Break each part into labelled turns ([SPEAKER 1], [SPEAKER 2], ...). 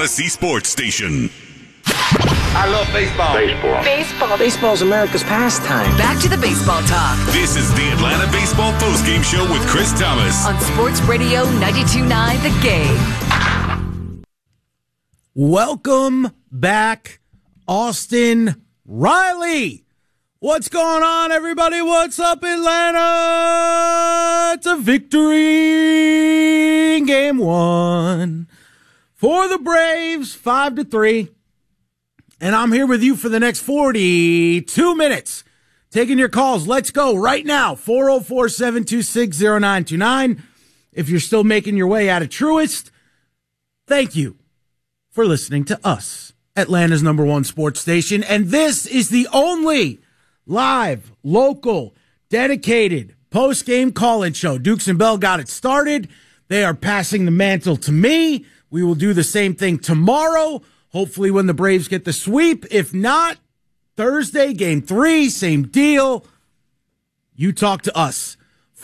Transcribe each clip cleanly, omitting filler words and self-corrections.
[SPEAKER 1] Odyssey Sports Station.
[SPEAKER 2] I love baseball.
[SPEAKER 3] Baseball's America's pastime.
[SPEAKER 4] Back to the baseball talk
[SPEAKER 1] This is the Atlanta Baseball Postgame Show with Chris Thomas.
[SPEAKER 4] on Sports Radio 92.9 The Game.
[SPEAKER 5] Welcome back, Austin Riley. What's going on, everybody? What's up, Atlanta? It's a victory in game one for the Braves, 5-3. And I'm here with you for the next 42 minutes. Taking your calls. Let's go right now. 404-726-0929. If you're still making your way out of Truist, thank you for listening to us, Atlanta's number one sports station. And this is the only live, local, dedicated post-game call-in show. Dukes and Bell got it started. They are passing the mantle to me. We will do the same thing tomorrow, hopefully when the Braves get the sweep. If not, Thursday, game 3, same deal. You talk to us.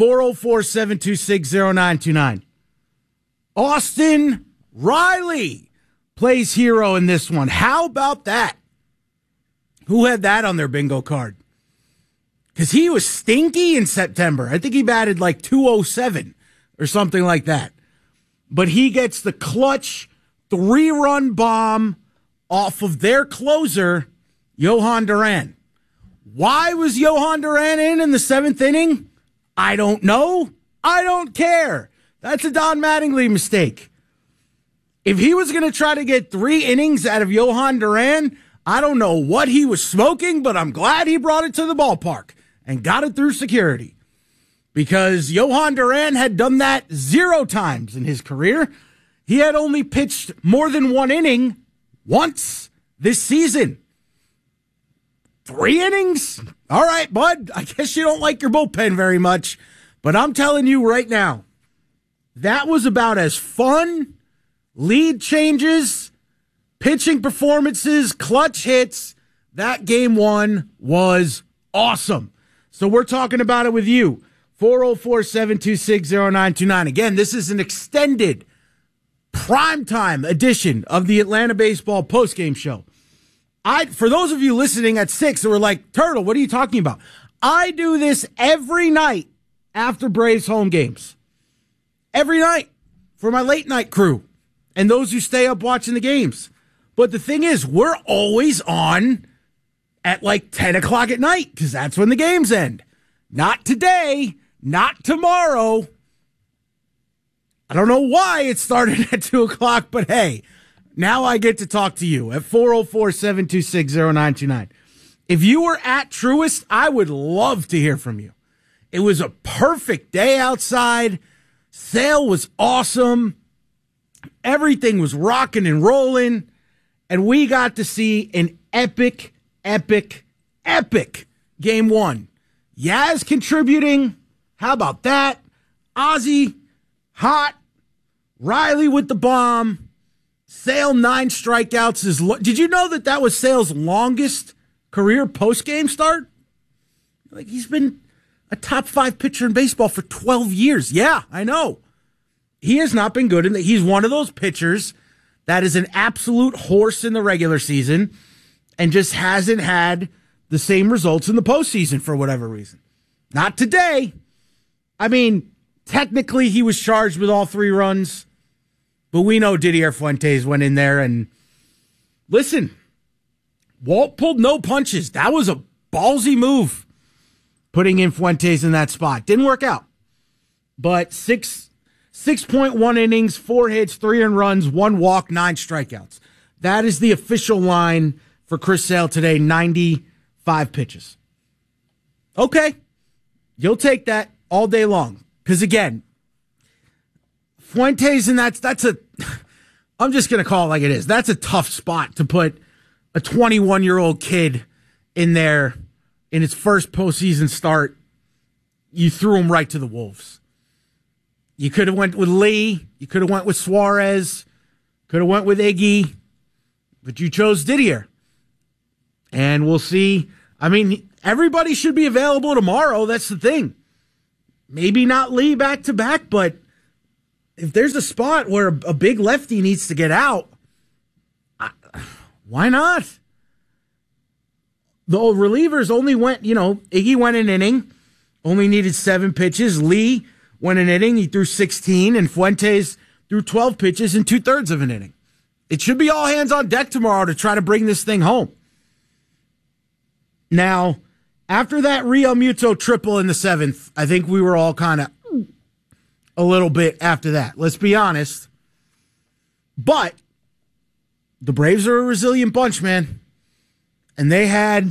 [SPEAKER 5] 404-726-0929. Austin Riley plays hero in this one. How about that? Who had that on their bingo card? Because he was stinky in September. I think he batted like 207 or something like that. But he gets the clutch 3-run bomb off of their closer, Johan Duran. Why was Johan Duran in the 7th inning? I don't know. I don't care. That's a Don Mattingly mistake. If he was going to try to get 3 innings out of Johan Duran, I don't know what he was smoking, but I'm glad he brought it to the ballpark and got it through security. Because Johan Duran had done that 0 times in his career. He had only pitched more than 1 inning once this season. 3 innings? All right, bud. I guess you don't like your bullpen very much. But I'm telling you right now, that was about as fun, lead changes, pitching performances, clutch hits. That game 1 was awesome. So we're talking about it with you. 404-726-0929. Again, this is an extended primetime edition of the Atlanta Baseball Postgame Show. For those of you listening at 6 that were like, Turtle, what are you talking about? I do this every night after Braves home games. Every night for my late night crew and those who stay up watching the games. But the thing is, we're always on at like 10 o'clock at night because that's when the games end. Not today, not tomorrow. I don't know why it started at 2 o'clock, but hey, now I get to talk to you at 404-726-0929. If you were at Truist, I would love to hear from you. It was a perfect day outside. Sale was awesome. Everything was rocking and rolling. And we got to see an epic game 1. Yaz contributing. How about that? Ozzie, hot. Riley with the bomb. Sale 9 strikeouts. Did you know that was Sale's longest career post-game start? Like, he's been a top 5 pitcher in baseball for 12 years. Yeah, I know. He has not been good. He's one of those pitchers that is an absolute horse in the regular season and just hasn't had the same results in the postseason for whatever reason. Not today. I mean, technically he was charged with all 3 runs, but we know Didier Fuentes went in there and listen, Walt pulled no punches. That was a ballsy move, putting in Fuentes in that spot. Didn't work out, but 6.1 innings, 4 hits, 3 earned runs, 1 walk, 9 strikeouts. That is the official line for Chris Sale today, 95 pitches. Okay, you'll take that all day long. Because again, Fuentes, and that's I'm just going to call it like it is. That's a tough spot to put a 21-year-old kid in there in his first postseason start. You threw him right to the wolves. You could have went with Lee. You could have went with Suarez. Could have went with Iggy. But you chose Didier. And we'll see. I mean, everybody should be available tomorrow. That's the thing. Maybe not Lee back-to-back, but if there's a spot where a big lefty needs to get out, Why not? The relievers only went, Iggy went an inning, only needed 7 pitches. Lee went an inning, he threw 16, and Fuentes threw 12 pitches in 2/3 of an inning. It should be all hands on deck tomorrow to try to bring this thing home. Now, after that Real Muto triple in the 7th, I think we were all kind of a little bit after that. Let's be honest. But the Braves are a resilient bunch, man. And they had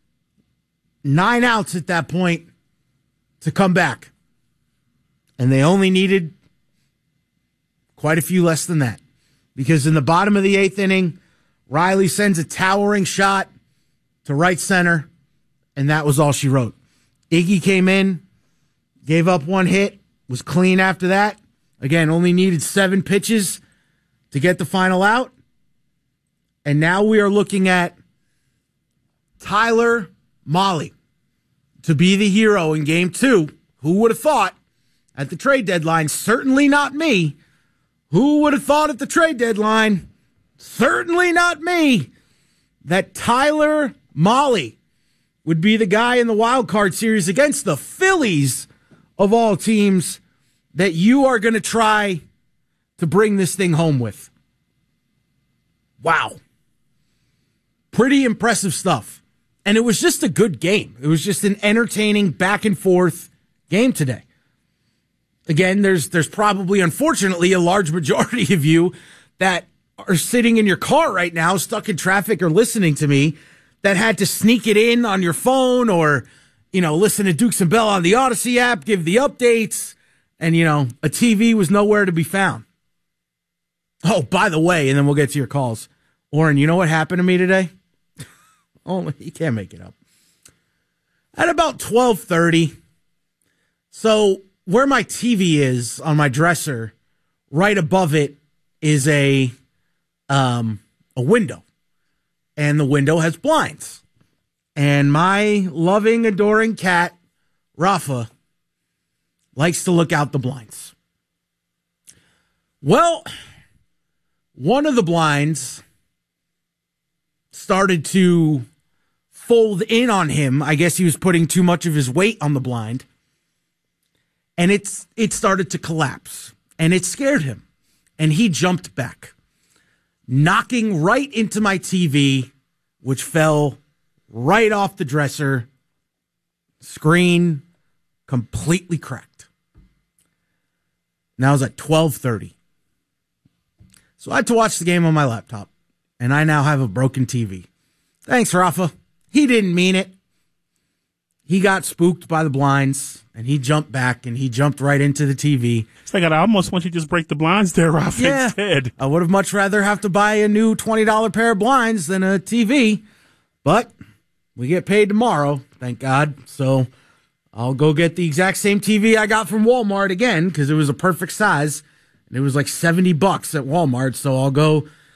[SPEAKER 5] 9 outs at that point to come back. And they only needed quite a few less than that. Because in the bottom of the 8th inning, Riley sends a towering shot to right center, and that was all she wrote. Iggy came in, gave up 1 hit, was clean after that. Again, only needed 7 pitches to get the final out. And now we are looking at Tyler Mahle to be the hero in Game 2. Who would have thought at the trade deadline? Certainly not me. Who would have thought at the trade deadline? Certainly not me. That Tyler Mahle would be the guy in the wild card series against the Phillies of all teams that you are going to try to bring this thing home with. Wow. Pretty impressive stuff. And it was just a good game. It was just an entertaining back and forth game today. Again, there's probably, unfortunately, a large majority of you that are sitting in your car right now, stuck in traffic or listening to me, that had to sneak it in on your phone or, listen to Dukes and Bell on the Odyssey app, give the updates, and, a TV was nowhere to be found. Oh, by the way, and then we'll get to your calls. Oren, you know what happened to me today? Oh, you can't make it up. At about 12:30, so where my TV is on my dresser, right above it is a window. And the window has blinds. And my loving, adoring cat, Rafa, likes to look out the blinds. Well, one of the blinds started to fold in on him. I guess he was putting too much of his weight on the blind. And it started to collapse. And it scared him. And he jumped back, knocking right into my TV, which fell right off the dresser. Screen completely cracked. Now it's at 12:30. So I had to watch the game on my laptop. And I now have a broken TV. Thanks, Rafa. He didn't mean it. He got spooked by the blinds, and he jumped back, and he jumped right into the TV.
[SPEAKER 6] It's like I almost want you to just break the blinds there, Rafa, instead.
[SPEAKER 5] I would have much rather have to buy a new $20 pair of blinds than a TV. But we get paid tomorrow, thank God. So I'll go get the exact same TV I got from Walmart again, because it was a perfect size. And it was like $70 at Walmart, so I'll go